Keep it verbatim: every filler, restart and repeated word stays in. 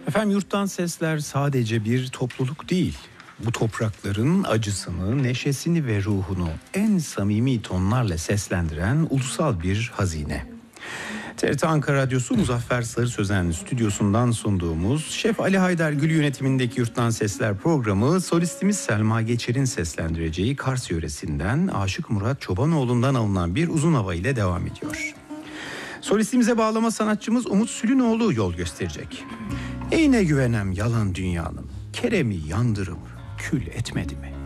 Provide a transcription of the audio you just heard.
Efendim, Yurttan Sesler sadece bir topluluk değil. Bu toprakların acısını, neşesini ve ruhunu en samimi tonlarla seslendiren ulusal bir hazine. T R T Ankara Radyosu Muzaffer Sarı Sözen stüdyosundan sunduğumuz Şef Ali Haydar Gül yönetimindeki Yurttan Sesler programı solistimiz Selma Geçer'in seslendireceği Kars yöresinden Aşık Murat Çobanoğlu'ndan alınan bir uzun hava ile devam ediyor. Solistimize bağlama sanatçımız Umut Sülünoğlu yol gösterecek. Eyne güvenem yalan dünyanın, keremi yandırıp kül etmedi mi?